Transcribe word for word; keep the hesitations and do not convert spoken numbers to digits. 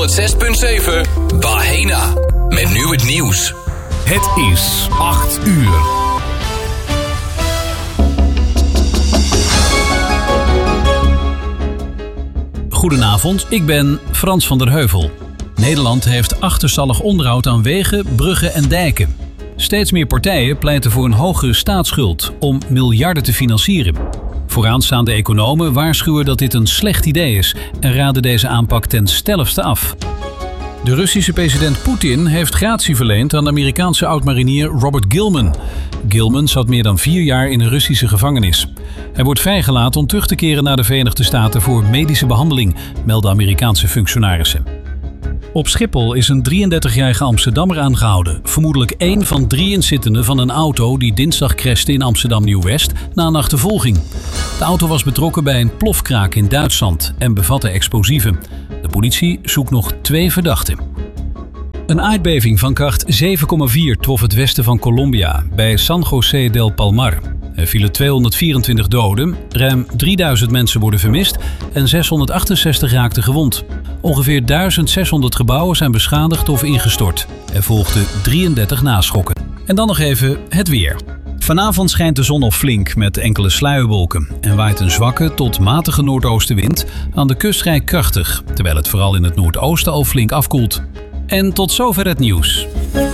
zes punt zeven Bahena. Met nu het nieuws. Het is acht uur. Goedenavond, ik ben Frans van der Heuvel. Nederland heeft achterstallig onderhoud aan wegen, bruggen en dijken. Steeds meer partijen pleiten voor een hogere staatsschuld om miljarden te financieren. Vooraanstaande economen waarschuwen dat dit een slecht idee is en raden deze aanpak ten stelligste af. De Russische president Poetin heeft gratie verleend aan de Amerikaanse oud-marinier Robert Gilman. Gilman zat meer dan vier jaar in een Russische gevangenis. Hij wordt vrijgelaten om terug te keren naar de Verenigde Staten voor medische behandeling, melden Amerikaanse functionarissen. Op Schiphol is een drieëndertigjarige Amsterdammer aangehouden. Vermoedelijk één van drie inzittenden van een auto die dinsdag crashte in Amsterdam Nieuw-West na een achtervolging. De auto was betrokken bij een plofkraak in Duitsland en bevatte explosieven. De politie zoekt nog twee verdachten. Een aardbeving van kracht zeven komma vier trof het westen van Colombia bij San José del Palmar. Er vielen tweehonderdvierentwintig doden, ruim drieduizend mensen worden vermist en zeshonderdachtenzestig raakten gewond. Ongeveer duizend zeshonderd gebouwen zijn beschadigd of ingestort. Er volgden drieëndertig naschokken. En dan nog even het weer. Vanavond schijnt de zon al flink met enkele sluierwolken en waait een zwakke tot matige noordoostenwind, aan de kust vrij krachtig, terwijl het vooral in het noordoosten al flink afkoelt. En tot zover het nieuws.